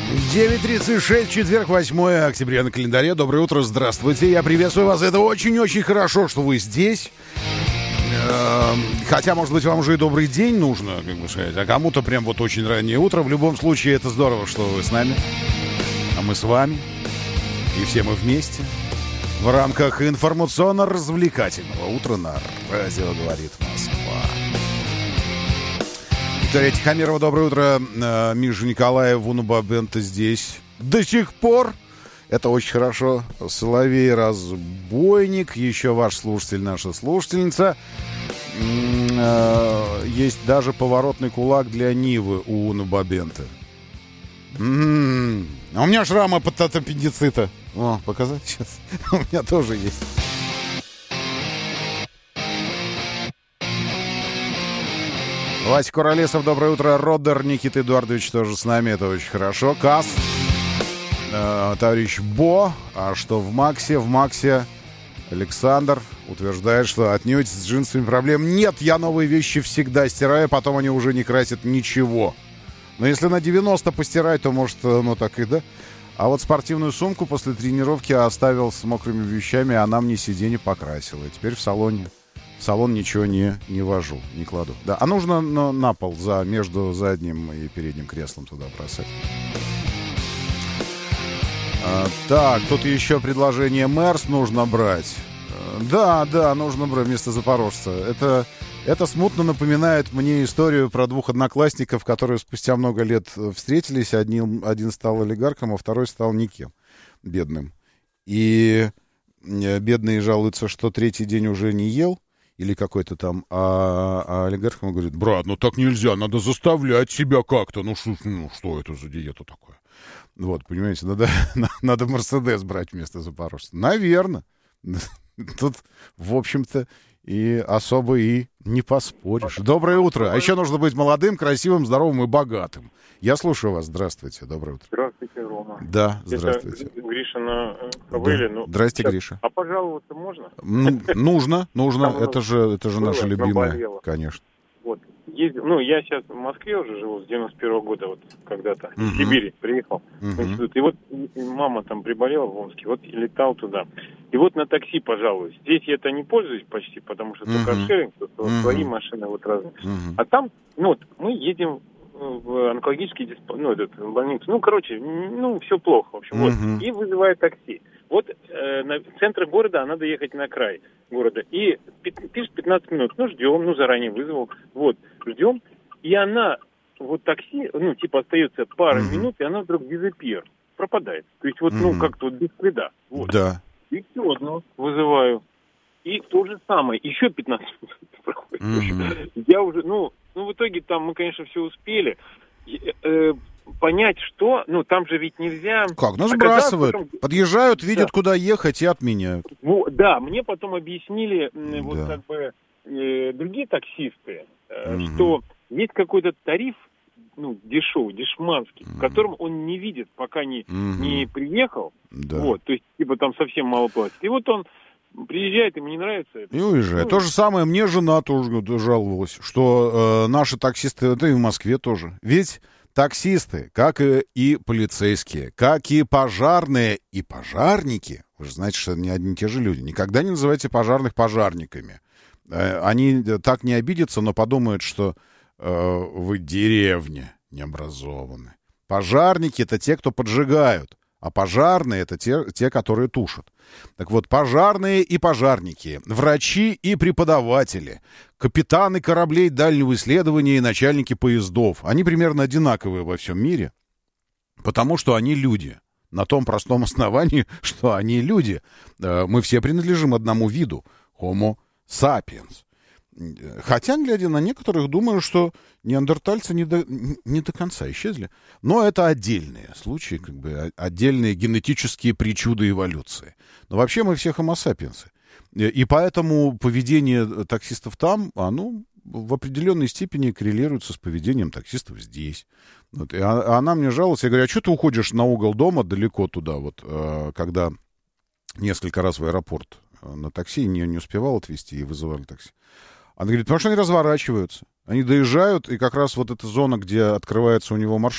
9:36, четверг, 8 октября на календаре. Доброе утро, здравствуйте. Я приветствую вас. Это очень-очень хорошо, что вы здесь. Хотя, может быть, вам уже и добрый день нужно, как бы сказать, а кому-то прям вот очень раннее утро. В любом случае, это здорово, что вы с нами, а мы с вами. И все мы вместе в рамках информационно-развлекательного утра на радио «Говорит Москва». Виктория Тихомирова, доброе утро. Миша Николаев, Унуба Бента здесь до сих пор. Это очень хорошо. Соловей Разбойник, еще ваш слушатель, наша слушательница. Есть даже поворотный кулак для Нивы у Унуба Бента. А у меня шрам от аппендицита. О, показать сейчас? У меня тоже есть. Вася Куролесов, доброе утро. Родер Никита Эдуардович тоже с нами, это очень хорошо. Касс, товарищ Бо, а что в Максе? В Максе Александр утверждает, что отнюдь с джинсами проблем нет. Я новые вещи всегда стираю, потом они уже не красят ничего. Но если на 90 постирать, то может, ну так и да. А вот спортивную сумку после тренировки оставил с мокрыми вещами, а она мне сиденье покрасила. И теперь в салон ничего не вожу, не кладу. Да, а нужно на пол между задним и передним креслом туда бросать. Так, тут еще предложение Мерс нужно брать. Да, нужно брать вместо Запорожца. Это смутно напоминает мне историю про двух одноклассников, которые спустя много лет встретились. Один стал олигархом, а второй стал никем, бедным. И бедный жалуется, что третий день уже не ел. Или какой-то там, а олигарх ему говорит: брат, ну так нельзя, надо заставлять себя как-то. Ну что это за диета такая? Вот, понимаете, надо Мерседес брать вместо Запорожца. Наверное. Тут, в общем-то, и особо и не поспоришь. Доброе утро. А еще нужно быть молодым, красивым, здоровым и богатым. Я слушаю вас. Здравствуйте. Доброе утро. Здравствуйте, Рома. Да, здравствуйте. Это Гриша на Хавеле. Да. Здрасте, Гриша. А пожаловаться можно? Нужно. Это же наша любимая, наболело. Конечно. Вот. Я сейчас в Москве уже живу с 91-го года, вот когда-то. В Сибири приехал в институт. И вот мама там приболела в Омске, вот и летал туда. И вот на такси, пожалуйста. Здесь я это не пользуюсь почти, потому что только каршеринг, свои машины вот разные. А там, мы едем в онкологический больницу. Все плохо, в общем. Вот. И вызывает такси. Вот на центр города, а надо ехать на край города. И пишет 15 минут. Ждем, заранее вызвал. Вот, ждем. И она, вот такси, остается пара минут, и она вдруг дизаппер, пропадает. То есть как-то вот без следа. Вот. Да. И все одно вызываю. И то же самое. Еще 15 минут проходит. Я уже, в итоге там мы, конечно, все успели. Понять, что, там же ведь нельзя... Как? Сбрасывают. Потом... Подъезжают, видят, куда ехать и отменяют. Да, мне потом объяснили, другие таксисты, что есть какой-то тариф, дешманский, в котором он не видит, пока не приехал. Да. Вот, то есть, там совсем мало платит. И вот он приезжает, ему не нравится это. И уезжает. То же самое, мне жена тоже жаловалась, что наши таксисты, это и в Москве тоже. Ведь таксисты, как и полицейские, как и пожарные, и пожарники, вы же знаете, что не одни и те же люди, никогда не называйте пожарных пожарниками. Они так не обидятся, но подумают, что вы деревня необразованные. Пожарники — это те, кто поджигают, а пожарные — это те, которые тушат. Так вот, пожарные и пожарники, врачи и преподаватели, капитаны кораблей дальнего исследования и начальники поездов, они примерно одинаковые во всем мире, потому что они люди. На том простом основании, что они люди. Мы все принадлежим одному виду — Homo sapiens. Хотя, глядя на некоторых, думаю, что неандертальцы не до конца исчезли. Но это отдельные случаи, отдельные генетические причуды эволюции. Но вообще мы все homo sapiens. И поэтому поведение таксистов там, оно в определенной степени коррелируется с поведением таксистов здесь. Вот. И она мне жалуется, я говорю: а что ты уходишь на угол дома далеко туда, когда несколько раз в аэропорт на такси не успевал отвезти и вызывали такси. Она говорит: потому что они разворачиваются. Они доезжают, и как раз вот эта зона, где открывается у него